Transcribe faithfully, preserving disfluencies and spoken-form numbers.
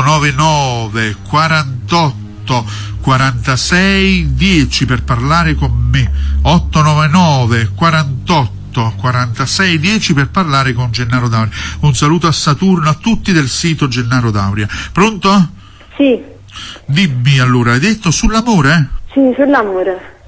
nove nove quarantotto quarantasei dieci per parlare con me, otto nove nove quarantotto quarantasei dieci per parlare con Gennaro Dauria. Un saluto a Saturno, a tutti del sito Gennaro Dauria. Pronto? Sì. Dimmi allora, hai detto sull'amore? Sì, sull'amore.